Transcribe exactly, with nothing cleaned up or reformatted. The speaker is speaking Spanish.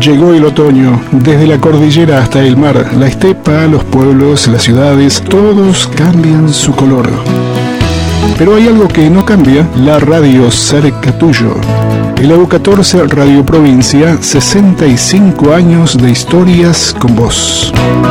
Llegó el otoño, desde la cordillera hasta el mar, la estepa, los pueblos, las ciudades, todos cambian su color. Pero hay algo que no cambia, la radio cerca tuyo. El A U catorce Radio Provincia, sesenta y cinco años de historias con vos.